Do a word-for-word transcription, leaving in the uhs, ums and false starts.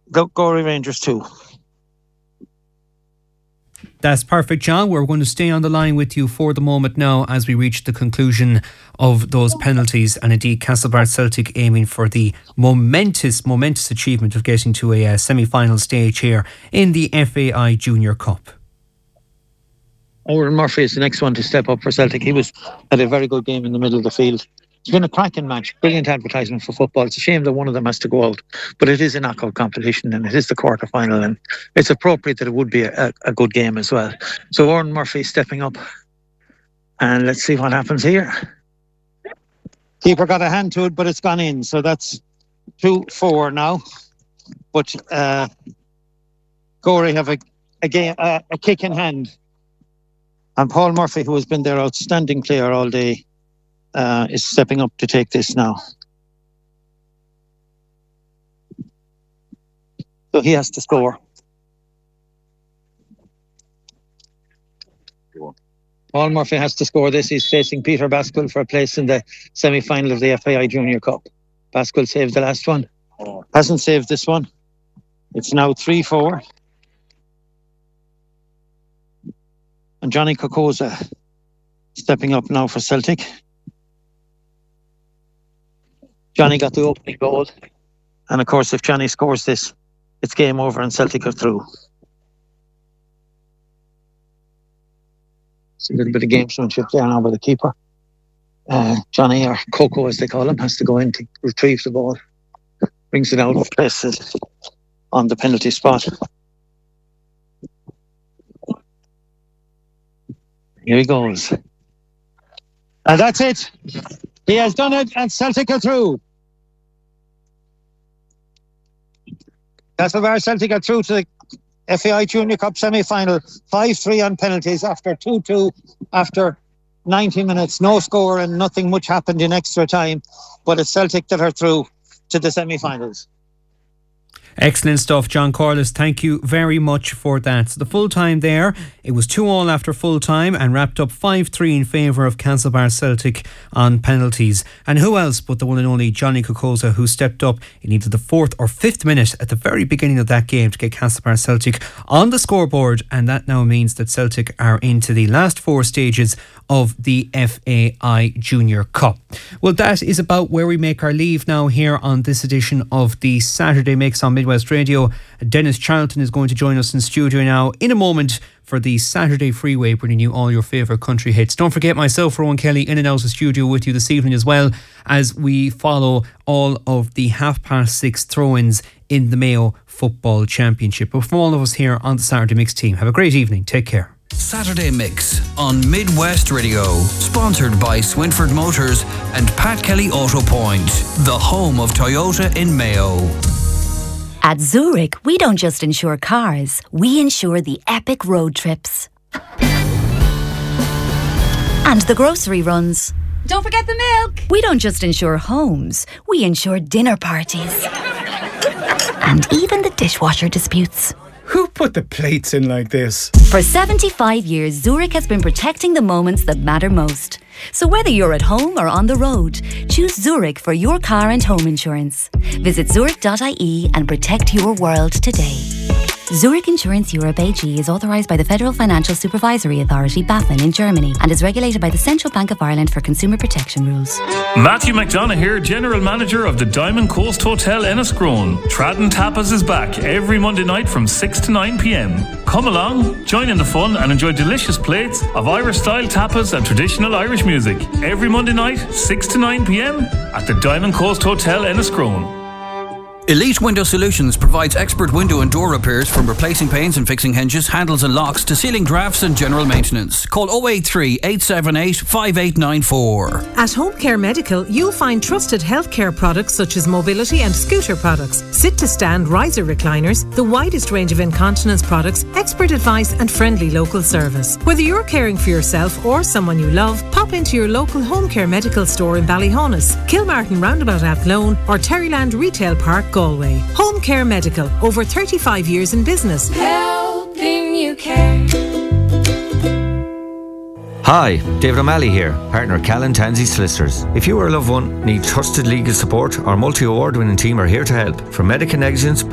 Go- Gorey Rangers two. That's perfect, John. We're going to stay on the line with you for the moment now as we reach the conclusion of those penalties, and indeed Castlebar Celtic aiming for the momentous, momentous achievement of getting to a uh, semi-final stage here in the F A I Junior Cup. Owen Murphy is the next one to step up for Celtic. He was had a very good game in the middle of the field. It's been a cracking match, brilliant advertisement for football. It's a shame that one of them has to go out, but it is a knockout competition and it is the quarter final, and it's appropriate that it would be a, a good game as well. So Owen Murphy stepping up, and let's see what happens here. Keeper got a hand to it, but it's gone in, so that's two four now. But uh, Gorey have a a, game, uh, a kick in hand, and Paul Murphy, who has been their outstanding player all day, Uh, is stepping up to take this now. So he has to score. Paul Murphy has to score this. He's facing Peter Basquill for a place in the semi-final of the F A I Junior Cup. Basquill saved the last one. Hasn't saved this one. It's now three four. And Johnny Kokoza stepping up now for Celtic. Johnny got the opening goal, and of course if Johnny scores this, it's game over and Celtic are through. It's a little bit of gamesmanship there now by the keeper. Uh, Johnny, or Coco as they call him, has to go in to retrieve the ball, brings it out, places it on the penalty spot. Here he goes. And that's it. He has done it, and Celtic are through. Castlebar Celtic are through to the F A I Junior Cup semi-final. five three on penalties after two two, after ninety minutes. No score and nothing much happened in extra time. But it's Celtic that are through to the semi-finals. Excellent stuff, John Corliss. Thank you very much for that. So the full time there, it was two all after full time and wrapped up five three in favour of Castlebar Celtic on penalties. And who else but the one and only Johnny Kokoza, who stepped up in either the fourth or fifth minute at the very beginning of that game to get Castlebar Celtic on the scoreboard. And that now means that Celtic are into the last four stages of the F A I Junior Cup. Well, that is about where we make our leave now here on this edition of the Saturday Mix on Midwest Radio. Dennis Charlton is going to join us in studio now in a moment for the Saturday Freeway, bringing you all your favourite country hits. Don't forget myself, Rowan Kelly, in and out of the studio with you this evening as well, as we follow all of the half past six throw-ins in the Mayo Football Championship. But from all of us here on the Saturday Mix team, have a great evening. Take care. Saturday Mix on Midwest Radio, sponsored by Swinford Motors and Pat Kelly Auto Point, the home of Toyota in Mayo. At Zurich, we don't just insure cars, we insure the epic road trips. And the grocery runs. Don't forget the milk. We don't just insure homes, we insure dinner parties. And even the dishwasher disputes. Who put the plates in like this? For seventy-five years, Zurich has been protecting the moments that matter most. So whether you're at home or on the road, choose Zurich for your car and home insurance. Visit zurich dot I E and protect your world today. Zurich Insurance Europe A G is authorised by the Federal Financial Supervisory Authority, BaFin, in Germany, and is regulated by the Central Bank of Ireland for consumer protection rules. Matthew McDonough here, General Manager of the Diamond Coast Hotel Enniscrone. Tradden Tapas is back every Monday night from six to nine p.m. Come along, join in the fun and enjoy delicious plates of Irish-style tapas and traditional Irish music. Every Monday night, six to nine p.m. at the Diamond Coast Hotel Enniscrone. Elite Window Solutions provides expert window and door repairs, from replacing panes and fixing hinges, handles and locks to sealing drafts and general maintenance. Call oh eight three, eight seven eight, five eight nine four. At Home Care Medical, you'll find trusted healthcare products such as mobility and scooter products, sit-to-stand riser recliners, the widest range of incontinence products, expert advice and friendly local service. Whether you're caring for yourself or someone you love, pop into your local Home Care Medical store in Ballyhonus, Kilmartin Roundabout Athlone or Terryland Retail Park, Galway. Home Care Medical, over thirty-five years in business. Helping you care. Hi, David O'Malley here, partner Callan Tansey Solicitors. If you or a loved one need trusted legal support, our multi-award winning team are here to help. From medical negligence,